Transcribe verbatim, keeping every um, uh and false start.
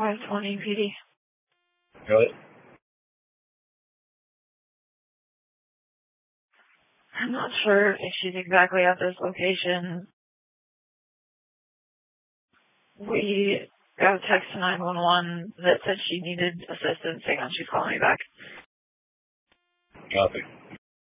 five twenty P D. Really? I'm not sure if she's exactly at this location. We got a text to nine one one that said she needed assistance. Hang on, she's calling me back. Copy.